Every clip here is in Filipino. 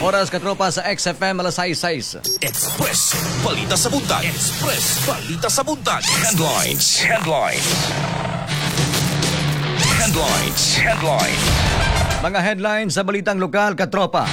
Oras katropa sa XFM alas 6:06. Express Balita sa Buntag. Express Balita sa Buntag. Headlines. Mga headlines sa balitang lokal katropa.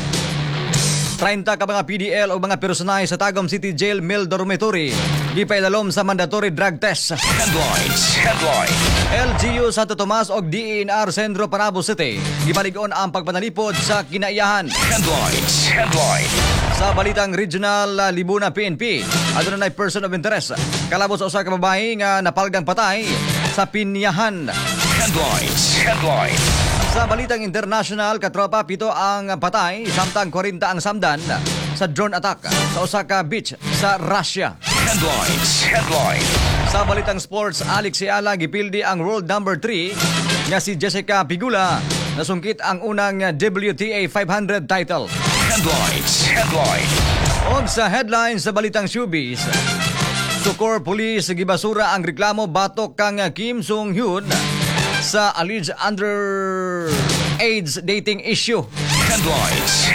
30 ka mga PDL o mga personahe sa Tagum City Jail Mill Dormitory gipailalom sa mandatory drug test. Headlines. LGU Santo Tomas o DENR Sentro Panabo City gipalig-on ang pagpanalipod sa kinaiyahan. Headlines. Sa balitang regional Libuna PNP, aduna na person of interest kalabot sa usa ka babae nga napalgang patay sa Pinyahan. Headlines. Sa balitang international, katropa, 7 ang patay, samtang 40 ang samdan sa drone attack sa Osaka Beach sa Russia. Headlines. Sa balitang sports, Alex Ciala gipildi ang world number 3 nga si Jessica Pigula. Nasungkit ang unang WTA 500 title. Headlines. O sa headlines sa balitang showbiz, Sukor Police gibasura ang reklamo batok kang Kim Sung-hyun sa alleged underage dating issue. Headlines.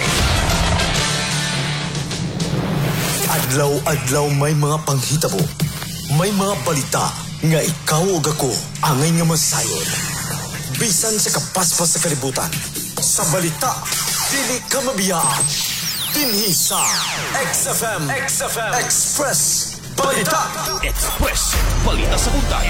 Adlaw-adlaw may mga panghitabo, may mga balita nga ikaw ug ako angay nga masayon. Bisan sa kapaspas sa kalibutan, sa balita dili ka mabiyaan. Dinhi sa XFM Express Balita. Express Balita sa Buntag.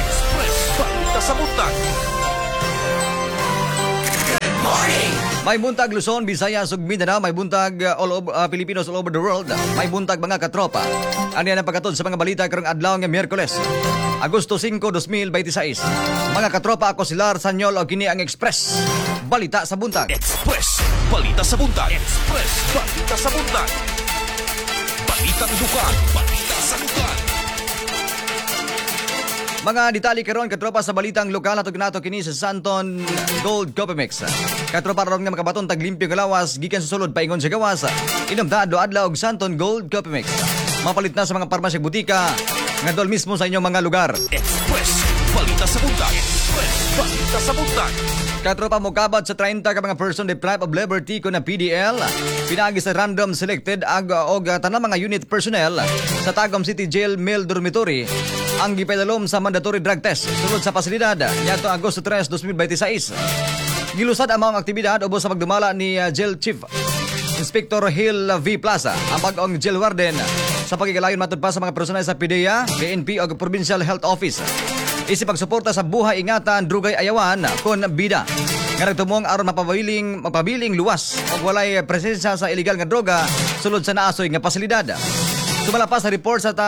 Good morning. May buntag Luzon, Visayas ug Mindanao, may buntag all over Filipinos all over the world. May buntag mga katropa. Ano yan ang pagkatod sa mga balita karong adlaw nga Miyerkules, Agosto 5, 2026. Mga katropa, ako si Lar Sanyol o kini ang Express Balita sa Buntag. Express Balita sa Buntag. Balitang lugar. Mga detalye karon katropa sa balitang lokal atog nato kini sa Santon Gold Copemix. Katropa ron nga makabaton tag limpyo galawas gikan sa sulod paingon sa gawas. Inom adlaw og Santon Gold Copemix. Mapalit na sa mga parmasya butika nga dol mismo sa inyong mga lugar. Express Balita sa Buntag. Katropa mo kabat sa 30 ka mga person deprived of liberty ko na PDL. Pinagi sa random selected og tanang mga unit personnel sa Tagum City Jail Mill Dormitory ang gipailalom sa mandatory drug test sulod sa pasilidad niadto Agosto 3, 2026. Gilusad ang mga aktibidad ubos sa pagdumala ni Jail Chief Inspector Hill V. Plaza ang bag-ong jail warden sa pagigalayon matud pa sa mga personel sa PDEA, PNP o Provincial Health Office. Isip pagsuporta sa buhay ingatan drugay ayawan kon bida nga nagtumong aron mapabiling luwas o walay presensya sa illegal nga droga sulod sa naasoy nga pasilidad. Sumala pa sa report sa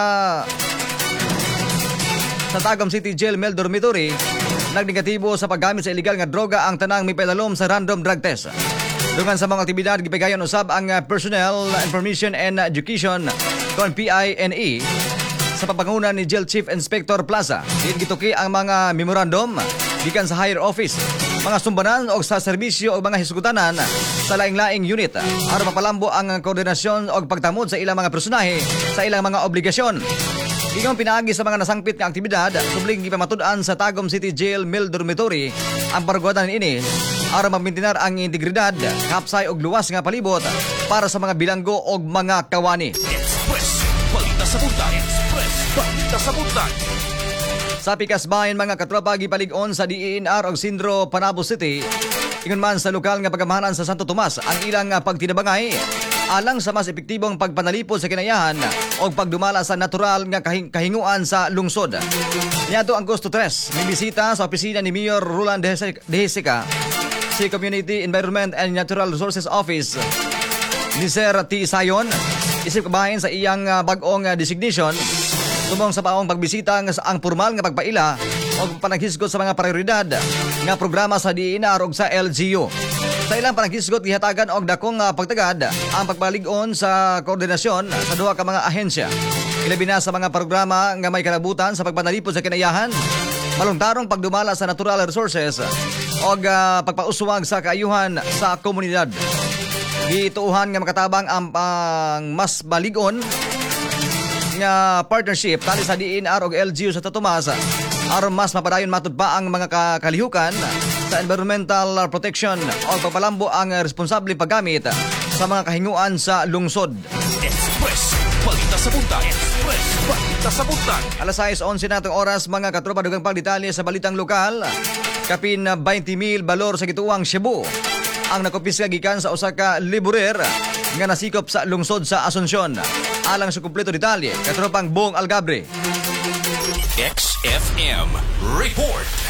Tagum City Jail Mill Dormitory, nagnegatibo sa paggamit sa illegal nga droga ang tanang mipailalom sa random drug test. Dungan sa mga aktibidad gipigayon usab ang Personnel Information and Education kon PINE sa pagpangunan ni Jail Chief Inspector Plaza. Diin gituki ang mga memorandum gikan sa higher office, mga sumbanan o sa serbisyo o mga hisugutanan sa laing-laing unit aron mapalambo ang koordinasyon o pagtamod sa ilang mga personahe sa ilang mga obligasyon. Ikaw pinaagi sa mga nasangpit nga aktibidad, subling gipamatud-an sa Tagum City Jail Mill Dormitory ang parugatan ini aron mamintinar ang integridad, kapsay og luwas nga palibot para sa mga bilanggo og mga kawani. Express Balita sa Buntag. Sa Pikasbayan mga katropa gipalig-on sa DENR og Sentro Panabo City, ingon man sa lokal nga pagamahanan sa Santo Tomas ang ilang pagtinabangay alang sa mas epektibong pagpanalipod sa kinayahan o pagdumala sa natural nga kahinguan sa lungsod. Niadto ang Agosto 3, may bisita sa opisina ni Mayor Roland De Jessica si Community Environment and Natural Resources Office ni Sir T. Sayon. Isip kabahin sa iyang bag-ong designation tumong sa paong pagbisita ang formal nga pagpaila o panaghisgot sa mga prioridad nga programa sa DENR o sa LGU. Sa ilang panaghisgot gihatagan og dakong pagtagad ang pagbalig-on sa koordinasyon sa duha ka mga ahensya. Ilabi na sa mga programa nga may kalabutan sa pagpanalipod sa kinayahan, malungtarong pagdumala sa natural resources o pagpauswag sa kaayuhan sa komunidad. Gituuhan nga makatabang ang mas balig-on nga partnership tali sa DENR ug LGU sa Tomas aron mas mapadayon matud pa ang mga kalihukan sa environmental protection o pagpalambo ang responsable paggamit sa mga kahinguan sa lungsod. Express Balita sa Buntag. Express Balita sa Buntag. Alas 6:11 na itong oras, mga katropa, dugang pagdetalye sa balitang lokal. Kapin 20,000 balor sa gituang Cebu ang nakupiska gikan sa usa ka liburer nga nasikop sa lungsod sa Asunsyon. Alang sa kumpleto detalye, katropang Bong Algabre. XFM Report.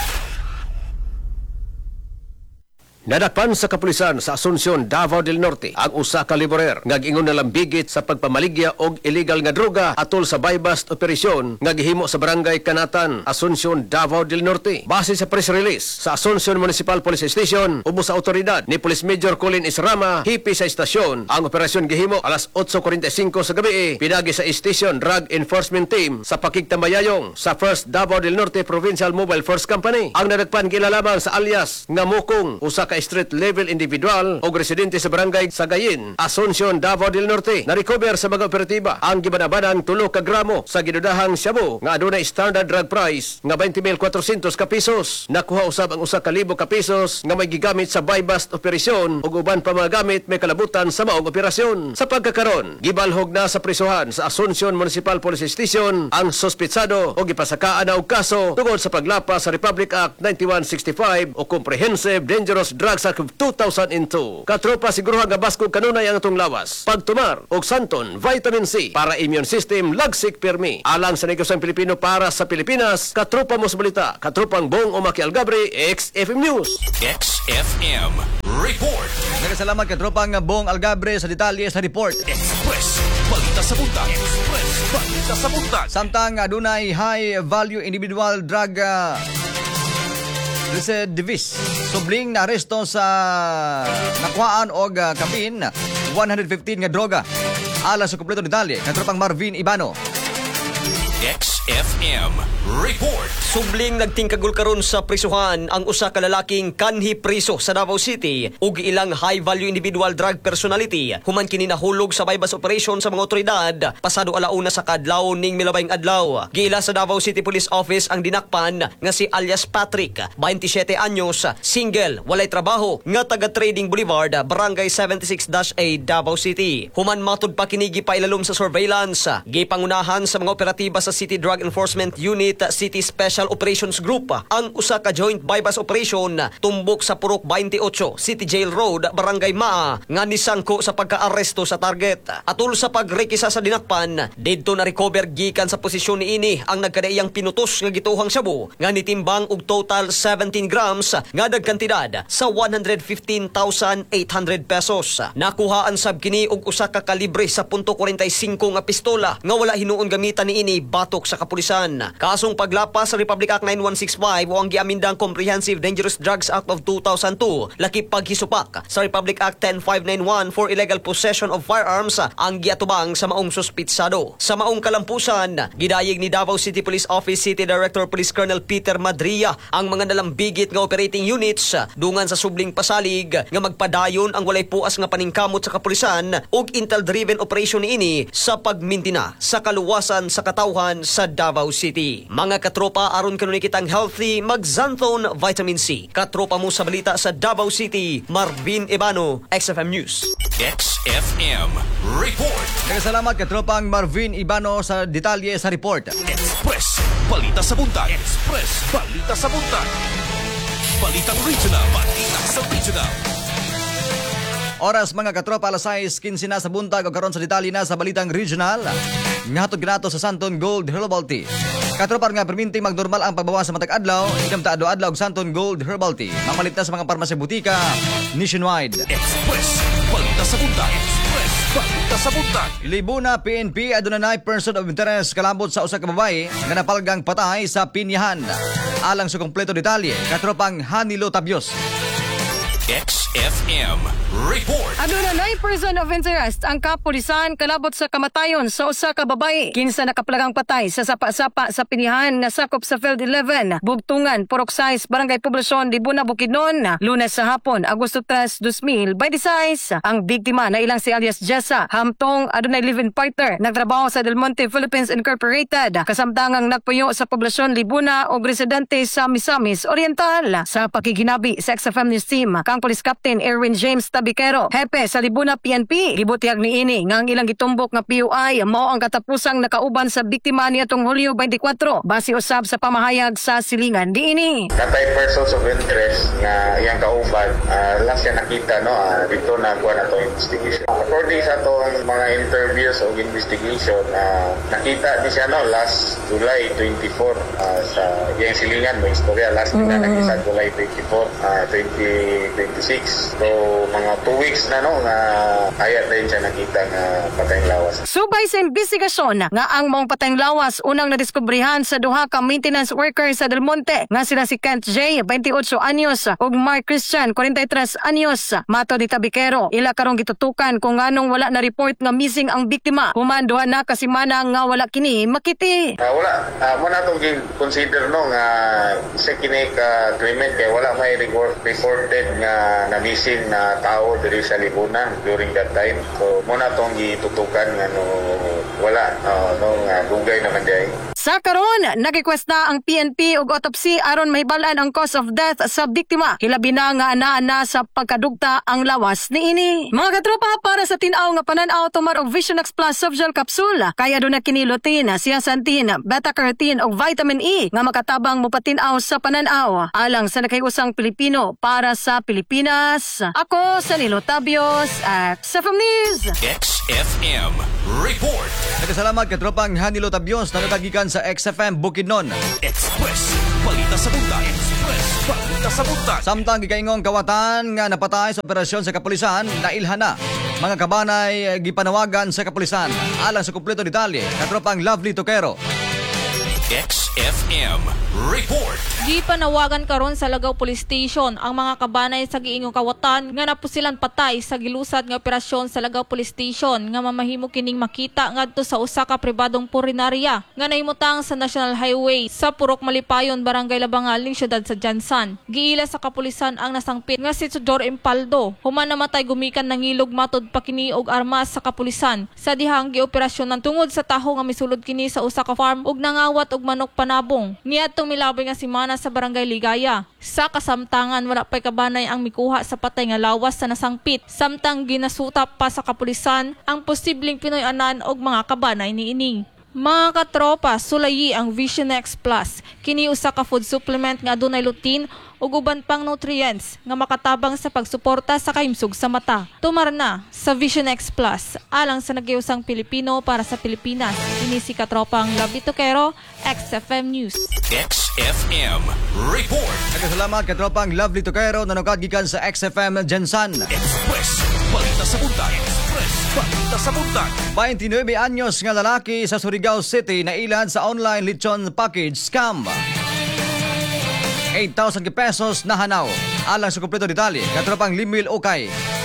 Nadakpan sa kapulisan sa Asunsyon, Davao del Norte ang usa ka liburer nga giingon na lambigit sa pagpamaligya og illegal nga droga atol sa buy-bust operasyon nga gihimo sa barangay Kanatan, Asunsyon, Davao del Norte. Base sa press release sa Asunsyon Municipal Police Station ubo sa otoridad ni Police Major Colin Israma, hipi sa istasyon, ang operasyon gihimo alas 8:45 sa gabi pinagi sa Station Drug Enforcement Team sa Pakigtambayayong sa First Davao del Norte Provincial Mobile Force Company. Ang nadakpan gilalamang sa alias nga Mukong, usa ka street level individual o residente sa barangay Sagayin, Asunsyon, Davao del Norte. Na-recover sa mga operatiba ang gibanabanan 3 ka gramo sa ginudahang shabu nga adunay standard drug price nga 20,400 ka pesos. Nakuha usab ang 1,000 ka pesos nga may gigamit sa buy-bust operasyon ug uban pa mga gamit may kalabutan sa maong operasyon. Sa pagkakaron, gibalhog na sa prisuhan sa Asunsyon Municipal Police Station ang sospetsado o gipasakaan na og kaso tungod sa paglapas sa Republic Act 9165 o Comprehensive Dangerous Drugs Act of 2002. Katropa, siguruhan nga baskog kanunay ang atong lawas. Pagtumar og Santon, Vitamin C para immune system, lagsik pirmi. Alang sa negosyo Pilipino para sa Pilipinas, katropa mo sa balita. Katropang Bong Omaki Algabre, XFM News. XFM Report. Nagkasalamat katropang Bong Algabre sa detalye sa report. Express Balita sa Buntag. Express Balita sa Buntag. Samtang adunay high value individual drug recidivis. Subling na aresto sa nakuhaan og kapin 115 nga droga. Ala sa kumpleto detalye, katropang Marvin Ibano. XFM Report. Subling nagtingkagul karon sa prisuhan ang usa ka lalaking kanhi priso sa Davao City ug ilang high value individual drug personality human kini nahulog sa buy-bust operation sa mga otoridad pasado alauna sa kadlaw ning milabayng adlaw. Giila sa Davao City Police Office ang dinakpan nga si alias Patrick, 27 anyos, single, walay trabaho, nga taga Trading Boulevard, Barangay 76-A, Davao City. Human matud pa kini gipailalom sa surveillance, gipangunahan sa mga operatiba sa City Drug Enforcement Unit, City Special Operations Group ang usa ka joint buy-bust operation tumbok sa Purok 28, City Jail Road, Barangay Maa nga nisangko sa pagka-aresto sa target. Atol sa pagrekisa sa dinakpan, didto na recover gikan sa posisyon niini ang nagkadaiyang pinutos nga gituhang shabu nga nitimbang og total 17 grams nga dagkantidad sa 115,800 pesos. Nakuhaan sab kini og usa ka kalibre sa .45 nga pistola nga wala hinuon gamitan niini batok sa kapulisan. Kasong paglapas sa Republic Act 9165 o ang giamindang Comprehensive Dangerous Drugs Act of 2002, laki paghisupak sa Republic Act 10591 for illegal possession of firearms ang giatubang sa maong suspitsado. Sa maong kalampusan, gidayeg ni Davao City Police Office City Director Police Colonel Peter Madria ang mga nalambigit nga operating units dungan sa subling pasalig nga magpadayon ang walay puas nga paningkamot sa kapulisan ug intel-driven operation niini sa pagmintina sa kaluwasan sa katawhan sa Davao City. Mga katropa, aron kanunay kitang healthy, mag-Xanthone Vitamin C. Katropa mo sa balita sa Davao City, Marvin Ibano, XFM News. XFM Report. Nagkasalamat katropang Marvin Ibano sa detalye sa report. Express Balita sa Buntag. Express Balita sa Buntag. Balitang Regional. Balita sa Regional. Oras mga katropa, alas 6:15 na sa buntag o karon sa detalye na sa balitang regional. Ngatod ginato sa Santon Gold Herbal Tea. Katropa nga perminting magnormal ang pagbawas sa matag adlaw, inom ta adlaw og Santon Gold Herbal Tea. Mamalit na sa mga parmasya butika nationwide. Express Balita sa Buntag. Express Balita sa Buntag. Libuna PNP adunay person of interest kalambot sa usa ka babae nga napalgang patay sa Pinyahan. Alang sa kompleto detalye, katropang Hanilo Tabios. XFM Report. Adunay person of interest ang kapulisan kalabot sa kamatayon sa usa ka babae. Kinsa nakaplagang patay sa sapa-sapa sa Pinyahan na sakop sa Field 11, Bugtungan, Purok 6, Barangay Poblasyon, Libuna, Bukidnon. Lunes sa hapon, Agosto 3, 2026. Ang biktima na ilang si alias Jessa Hamtong adunay live-in partner. Nagtrabaho sa Del Monte Philippines Incorporated. Kasamtangang nagpuyo sa Poblasyon, Libuna o residente sa Misamis Oriental. Sa pakikinabi sa XFM News Team, kang Police Captain Captain Erwin James Tabikero, hepe sa Libuna PNP. Gibutiag niini nga ang ilang gitumbok nga PUI mao ang katapusang nakauban sa biktima niadtong Hulyo 24 base usab sa pamahayag sa silingan diini. Natay persons of interest nga iyang kauban, last siya nakita no, dito na kuha na to investigation. According sa itong mga interviews o investigation, nakita ni siya no, last July 24 sa iyang silingan, may istorya last na nakita July 24, 2026. So mga 2 weeks na no, nga ayat rin siya nakita nga patayng lawas. Subay sa investigasyon nga ang maong patayng lawas unang nadiskubrihan sa duha ka maintenance worker sa Del Monte nga sila si Kent J, 28 anyos ug Mark Christian, 43 anyos. Mato ni Tabikero, ila karong gitutukan kung nganong wala na report nga missing ang biktima. Human duha na ka semana nga wala kini makiti. Wala mo na itong consider no nga sa kini ka claimant kay wala may reported nga na missing na tao diri sa libunan during that time. So mo na itong gitutukan nga no wala no nga dugay naman diay. Sa karon, nag-request na ang PNP og autopsy aron mahibalan ang cause of death sa biktima. Hilabi na nga anaa na sa pagkadugta ang lawas niini. Mga katropa, para sa tinaw nga panan-aw tumar og Vision X Plus Softgel Capsule, kaya do na kini lutein, zeaxanthin, beta-carotene ug vitamin E nga makatabang mopatin-aw sa panan-aw. Alang sa nakayusang Pilipino para sa Pilipinas. Ako sa Nilo Tabios, XFM News. XFM Report. Nagkasalamat katropang Hanilo Tabios na natagikan sa XFM Bukidnon. Express Balita sa Buntag. Express Balita sa Buntag. Samtang gikaingong kawatan nga napatay sa operasyon sa kapulisan, nailhan na. Mga kabanay gipanawagan sa kapulisan. Alang sa kumpleto detalye, katropang Lovely Tokero. XFM Report. Gipanawagan karon sa Lagaw Police Station ang mga kabanay sa giingong kawatan nga napusilan patay sa gilusad nga operasyon sa Lagaw Police Station nga mamahimo kining makita ngadto sa usa ka pribadong purinarya nga nahimutang sa National Highway sa Purok Malipayon, Barangay Labangaling, siyudad sa Jansan. Giila sa kapulisan ang nasangpit nga si Tudor Empaldo. Human namatay gumikan ng ilog matod pa kini og armas sa kapulisan sa dihang gioperasyon ng tungod sa taho nga misulod kini sa usa ka farm ug nangawat og manok panabong. Niadtong milaboy nga semana sa Barangay Ligaya. Sa kasamtangan wala pay kabanay ang mikuha sa patay nga lawas sa nasangpit, samtang ginasuta pa sa kapulisan ang posibleng Pinoy-anan og mga kabanay niini. Mga katropa, sulayi ang Vision X Plus. Kini usa ka food supplement nga adunay lutein ug uban pang nutrients nga makatabang sa pagsuporta sa kaimsog sa mata. Tumar na sa Vision X Plus, alang sa nagiusang Pilipino para sa Pilipinas. Kini si katropang Lovely Tokero, XFM News. XFM Report. Nagkasalamat katropang Lovely Tokero na nakagikan sa XFM Jansan. Express Balita sa Buntag. Express Balita sa Buntag. 29 anyos nga lalaki sa Surigao City na ilad sa online lechon package scam. 8,000 pesos na hanaw. Alang sa kumpleto detalye, katropang Limil Okay.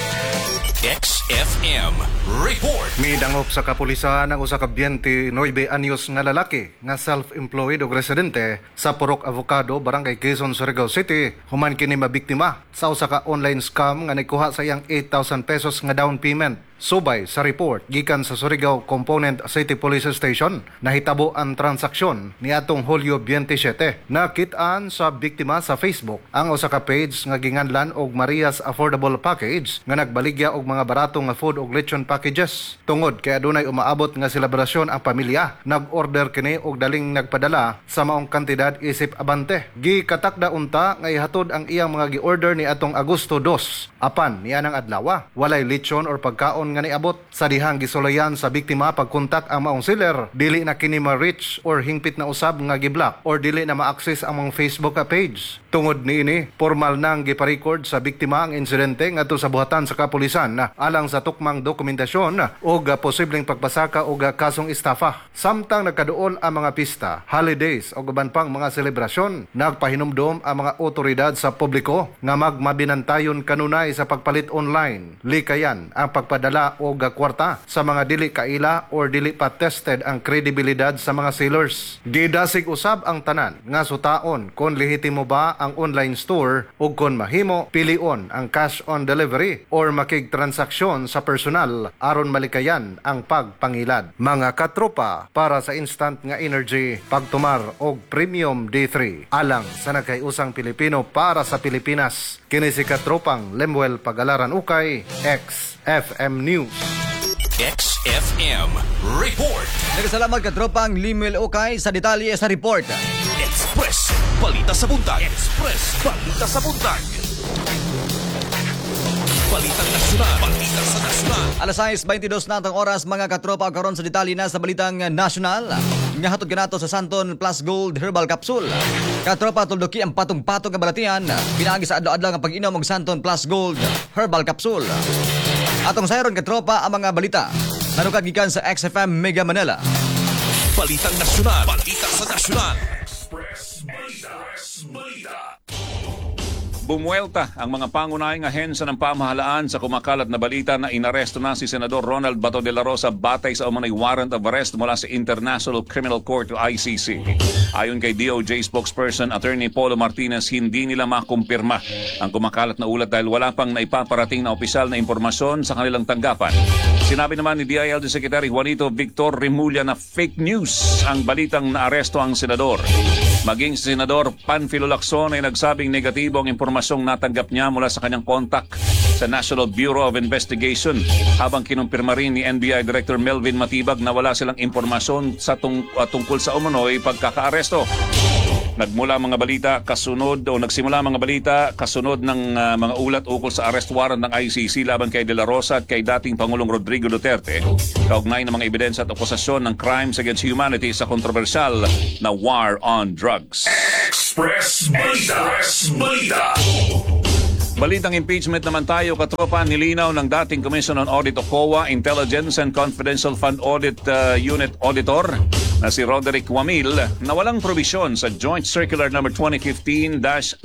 XFM Report. Midangop sa kapulisan ang usa ka 29 anyos nga lalaki nga self-employed o residente sa Purok Avocado, Barangay Quezon, Surigao City. Human kini mabiktima sa usa ka online scam nga nikuha sa iyang 8,000 pesos nga down payment. Subay sa report gikan sa Surigao Component City Police Station, nahitabo ang transaksyon niadtong Hulyo 27. Nakitaan sa biktima sa Facebook ang usa ka page nga ginganlan og Maria's Affordable Package nga nagbaligya og mga barato nga food og lechon packages. Tungod kay adunay umaabot nga selebrasyon ang pamilya, nag-order kini og daling nagpadala sa maong kantidad isip abante. Gikatakda unta nga ihatod ang iyang mga gi-order ni atong Agosto 2. Apan niya ng adlaw, walay lechon or pagkaon nga niabot. Sa dihang gisulayan sa biktima pagkontak ang maong seller, dili na kini ma-reach or hingpit na usab nga gi-block or dili na ma-access ang maong Facebook page. Tungod niini, formal nang gipa-record sa biktima ang insidente ngadto sa buhatan sa kapulisan alang sa tukmang dokumentasyon o posibleng pagpasaka o kasong estafa. Samtang nagkaduol ang mga pista, holidays o uban pang mga selebrasyon, nagpahinumdom ang mga otoridad sa publiko nga magmabinantayon kanunay sa pagpalit online. Likayan ang pagpadala pagdala o kwarta sa mga dili kaila or dili pa tested ang kredibilidad sa mga sellers. Gidasig usab ang tanan nga sutaon kung lehitimo ba ang online store o kung mahimo pilion ang cash on delivery or makig-transaksyon sa personal aron malikayan ang pagpangilad. Mga katropa, para sa instant nga energy, pagtumar og Premium D3 alang sa nagkayusang Pilipino para sa Pilipinas. Kini si katropang Lemuel Pagalaran Ukay, XFM News. XFM Report. Nagkasalamat katropang Limuel Ukay sa detalye sa report. Express Balita sa Buntag. Express Balita sa Buntag. Balitang nasyonal. Balita sa nasyonal. Alas 6:22 na ang oras mga katropa karon sa detalye na sa balitang nasyonal. Nga hatod kanato sa Santon Plus Gold Herbal Capsule. Katropa tulduki ang patong-patong nga balatian pinaagi sa adlaw-adlaw nga pag-inom og Santon Plus Gold Herbal Capsule. Atong sayron katropa ang mga balita nanukad gikan sa XFM Mega Manila. Balitang nasyonal. Balita sa nasyonal. Express Balita. Bumuelta ang mga pangunahing ahensya ng pamahalaan sa kumakalat na balita na inaresto na si Senador Ronald Bato de la Rosa batay sa umunay warrant of arrest mula sa International Criminal Court o ICC. Ayon kay DOJ spokesperson Attorney Polo Martinez, hindi nila makumpirma ang kumakalat na ulat dahil wala pang naipaparating na opisyal na impormasyon sa kanilang tanggapan. Sinabi naman ni DILG Secretary Juanito Victor Remulla na fake news ang balitang naaresto ang senador. Maging si Senador Panfilo Lacson ay nagsabing negatibo ang impormasyong natanggap niya mula sa kanyang kontak sa National Bureau of Investigation, habang kinumpirma rin ni NBI Director Melvin Matibag na wala silang impormasyon sa tungkol sa umunoy pagkakaaresto. Nagsimula mga balita kasunod ng mga ulat ukol sa arrest warrant ng ICC laban kay De La Rosa at kay dating Pangulong Rodrigo Duterte, kaugnay ng mga ebidensya at akusasyon ng crimes against humanity sa kontrobersyal na war on drugs. Express Balita. Balitang impeachment naman tayo, katropa. Nilinaw ng dating Commission on Audit o COA Intelligence and Confidential Fund Audit Unit Auditor na si Roderick Wamil na walang probisyon sa Joint Circular No. 2015-01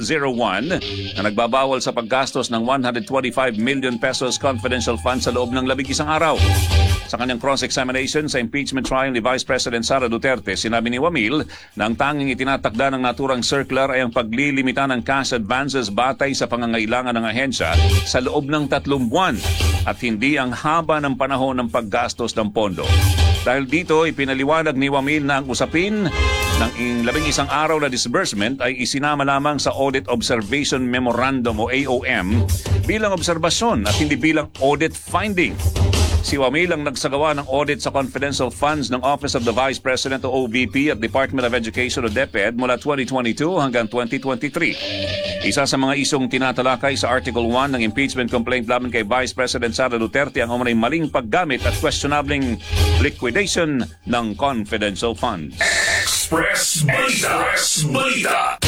na nagbabawal sa paggastos ng 125 million pesos confidential fund sa loob ng 11 araw. Sa kanyang cross-examination sa impeachment trial ni Vice President Sara Duterte, sinabi ni Wamil na ang tanging itinatakda ng naturang circular ay ang paglilimita ng cash advances batay sa pangangailangan ng ahensya sa loob ng 3 buwan at hindi ang haba ng panahon ng paggastos ng pondo. Dahil dito, ipinaliwanag ni Wamil na ang usapin ng 11 araw na disbursement ay isinama lamang sa Audit Observation Memorandum o AOM bilang obserbasyon at hindi bilang audit finding. Si Wamil ang nagsagawa ng audit sa confidential funds ng Office of the Vice President o OVP at Department of Education o DepEd mula 2022 hanggang 2023. Isa sa mga isyong tinatalakay sa Article 1 ng impeachment complaint laban kay Vice President Sara Duterte ang umunay maling paggamit at questionabling liquidation ng confidential funds. Express Balita.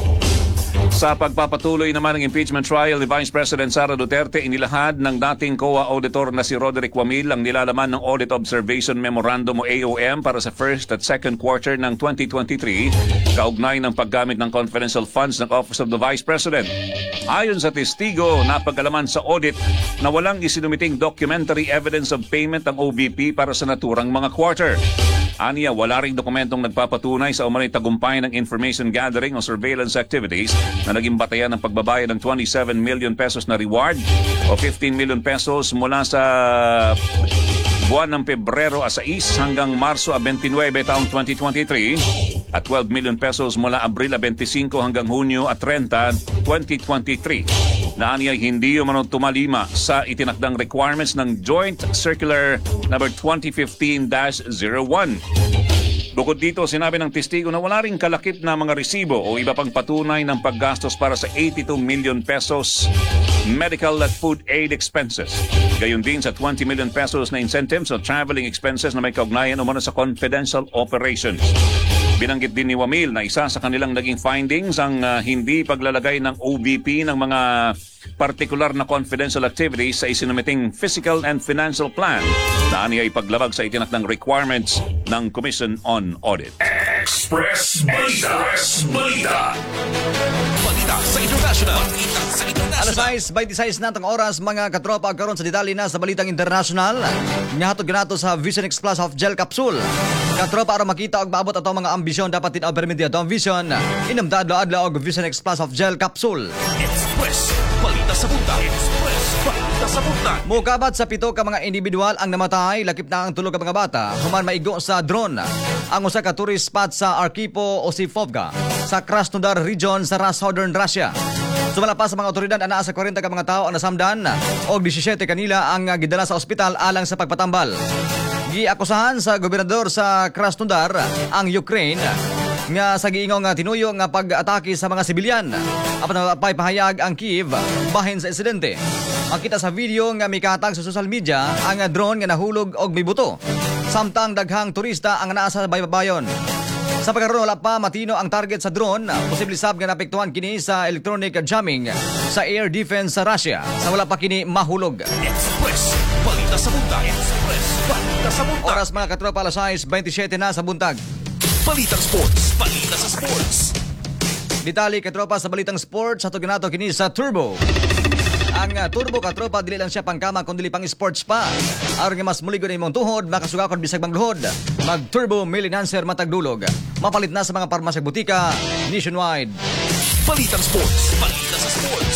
Sa pagpapatuloy naman ng impeachment trial ni Vice President Sara Duterte, inilahad ng dating COA auditor na si Roderick Wamil ang nilalaman ng Audit Observation Memorandum o AOM para sa first at second quarter ng 2023, kaugnay ng paggamit ng confidential funds ng Office of the Vice President. Ayon sa testigo, napag-alaman sa audit na walang isinumiting documentary evidence of payment ang OVP para sa naturang mga quarter. Aniya, wala ring dokumentong nagpapatunay sa umanay tagumpay ng information gathering o surveillance activities na naging batayan ng pagbabayad ng 27 million pesos na reward o 15 million pesos mula sa buwan ng Pebrero 6 hanggang Marso 29 taong 2023 at 12 million pesos mula Abril 25 hanggang Hunyo 30, 2023 na aniya hindi umano tumalima sa itinakdang requirements ng Joint Circular No. 2015-01. Bukod dito, sinabi ng testigo na wala ring kalakip na mga resibo o iba pang patunay ng paggastos para sa 82 million pesos medical at food aid expenses. Gayon din sa 20 million pesos na incentives o traveling expenses na may kaugnayan umano sa confidential operations. Binanggit din ni Wamil na isa sa kanilang naging findings ang hindi paglalagay ng OVP ng mga partikular na confidential activities sa isinumiting physical and financial plan na aniya ipaglabag sa itinakdang requirements ng Commission on Audit. Express Balita. Balita sa international. Balita sa Alas international. 6:26 na itong oras, mga katropa, karon sa detalye na sa balitang international. Ngahatod ganato sa Vision X Plus of Gel Capsule. Katropa, para makita og maabot ato mga ambisyon, dapat tin permit ato ang Vision. Inom adlaw og Vision X Plus of Gel Capsule. Express. Balita sa buntag. Express. Balita sa buntag. Mukabat sa 7 ka mga individual ang namatay, lakip na ang 3 ka mga bata, human maigo sa drone. Ang usa ka tourist spot sa Arkipo Osifovka sa Krasnodar region sa Southern Russia. Sumala pa sa mga otoridad, anaa sa 40 ka mga tao ang nasamdan o 17 kanila ang gidala sa ospital alang sa pagpatambal. Giakusahan sa gobernador sa Krasnodar ang Ukraine nga sa giingong tinuyo nga pag-atake sa mga sibilyan. Apat na pahayag ang Kiev bahin sa insidente. Makita sa video nga mikatag sa social media ang drone nga nahulog og may buto. Samtang daghang turista ang naa sa baybayon. Sa pagkaroon, wala pa matino ang target sa drone. Posible sab nga napektuhan kini sa electronic jamming sa air defense sa Russia. Sa wala pa kini mahulog. Express. Balita sa buntag. Express. Balita sa buntag. Oras mga katropa, alas 6:27 na sa buntag. Balitang sports. Balita sa sports. Detalye katropa sa balitang sports, sa ganato kini sa Turbo. Ang Turbo katropa, dili lang siya pangkama kundi pang sports pa. Aron nga mas muligon imong tuhod, makasugakon bisag bang luhod. Mag Turbo Meal Enhancer matag dulog. Mapalit na sa mga parmasya butika nationwide. Balitang sports. Balita sa sports.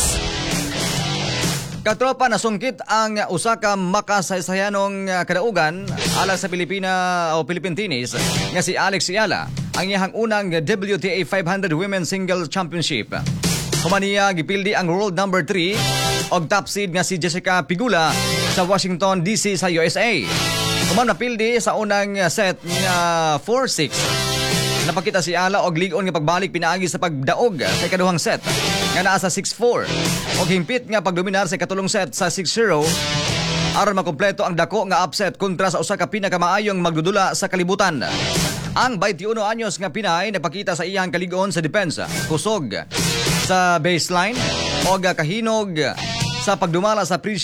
Katropa, nasungkit ang usa ka makasaysayanong kadaugan alang sa Philippine Tennis nga si Alex Ayala, ang iyang unang WTA 500 Women's Single Championship. Humaniya gipildi ang world number 3 og top seed nga si Jessica Pegula sa Washington DC sa USA. Human napildi sa unang set nga 4-6. Napakita si Ala og ligon nga pagbalik pinaagi sa pagdaog sa ikaduhang set nga naa sa 6-4 og himpit nga pagdominar sa ikatulong set sa 6-0 aron makumpleto ang dako nga upset kontra sa usa ka pinakamaayong magdudula sa kalibutan. Ang 21 anyos nga Pinay nagpakita sa iyang kaligon sa depensa, kusog sa baseline o kahinog sa pagdumala sa